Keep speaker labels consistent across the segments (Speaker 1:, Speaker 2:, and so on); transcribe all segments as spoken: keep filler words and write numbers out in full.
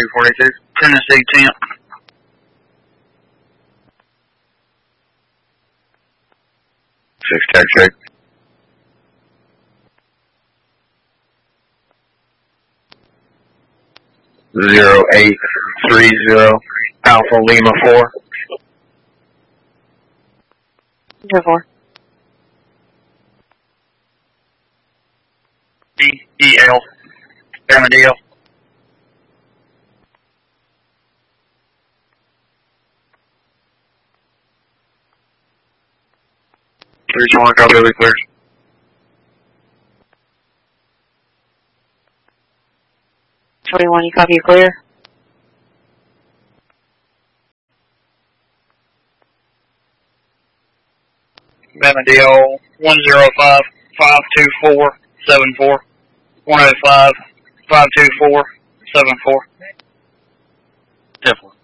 Speaker 1: forty-two.
Speaker 2: Tennessee temp.
Speaker 1: Six check check. Zero eight three zero Alpha Lima four.
Speaker 3: Zero four.
Speaker 2: E E L. Amadeo.
Speaker 1: Three two one copy, we clear.
Speaker 3: twenty-one, you copy, you clear?
Speaker 2: Amadeo one zero five five two four seven four. one oh five five two four seven four.
Speaker 1: Definitely.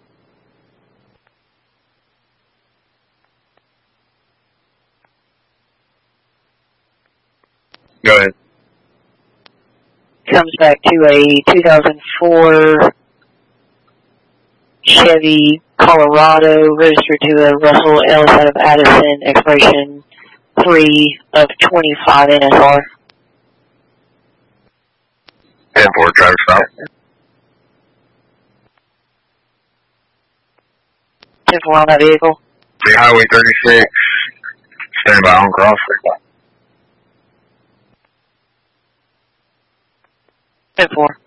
Speaker 1: Go ahead.
Speaker 3: Comes back to a two thousand four Chevy Colorado, registered to a Russell Ellis out of Addison, expiration three of twenty-five N S R.
Speaker 1: ten four, driver stop.
Speaker 3: ten four on that vehicle.
Speaker 1: Free Highway thirty-six. Stand by on cross.
Speaker 3: ten four.